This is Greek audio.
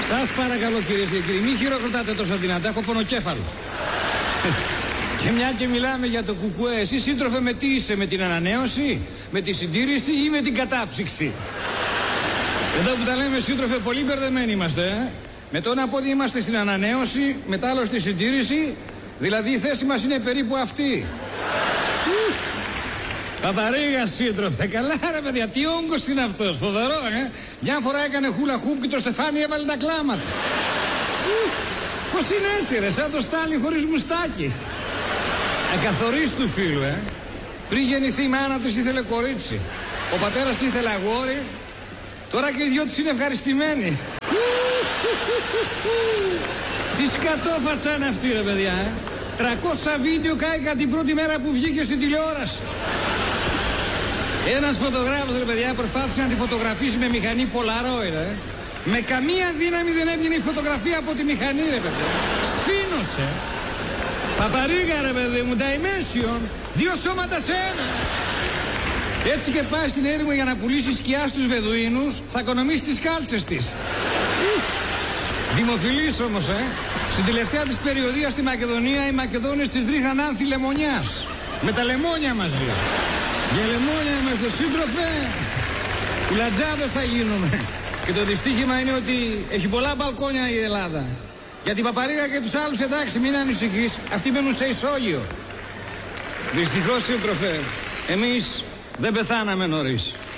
Σας παρακαλώ κυρίες και κύριοι, μην χειροκροτάτε τόσο δυνατά, έχω πονοκέφαλο. Και μια και μιλάμε για το κουκουέ, εσύ σύντροφε με τι είσαι, με την ανανέωση, με τη συντήρηση ή με την κατάψυξη? Εδώ που τα λέμε σύντροφε πολύ μπερδεμένοι είμαστε. Με το ένα πόδι είμαστε στην ανανέωση, με το άλλο στη συντήρηση, δηλαδή η θέση μας είναι περίπου αυτή. Παπαρίγα σύντροφε, καλά ρε παιδιά, τι όγκος είναι αυτός, φοβερό Μια φορά έκανε χούλα χουπ και το στεφάνι έβαλε τα κλάματα. Πώς είναι έτσι ρε, σαν το Στάλιν χωρίς μουστάκι. Ακαθορίστου φίλου Πριν γεννηθεί η μάνα της ήθελε κορίτσι, ο πατέρας ήθελε αγόρι, τώρα και οι δυο της είναι ευχαριστημένοι. Τι σκατόφατσα είναι αυτή ρε παιδιά 300 βίντεο κάηκαν την πρώτη μέρα που βγήκε στην τηλεόραση. Ένας φωτογράφος ρε παιδιά προσπάθησε να τη φωτογραφίσει με μηχανή Polaroid Με καμία δύναμη δεν έβγαινε η φωτογραφία από τη μηχανή ρε παιδιά. Σφήνωσε. Παπαρίγα ρε παιδί μου, Dimension, 2 σώματα σε ένα. Έτσι και πάει στην έρημο για να πουλήσει σκιά στους Βεδουίνους, θα οικονομήσει τις κάλτσες της. Δημοφιλής όμως Στην τελευταία της περιοδία στη Μακεδονία οι Μακεδόνες της ρίχναν άνθη λεμονιάς. Με τα λεμόνια μαζί. Για λεμόνια είμαστε σύντροφε. Κουλατζάδες θα γίνουμε. Και το δυστύχημα είναι ότι έχει πολλά μπαλκόνια η Ελλάδα. Για την Παπαρίγα και τους άλλους εντάξει μην ανησυχείς, αυτοί μένουν σε ισόγειο. Δυστυχώς σύντροφε, εμείς δεν πεθάναμε νωρίς.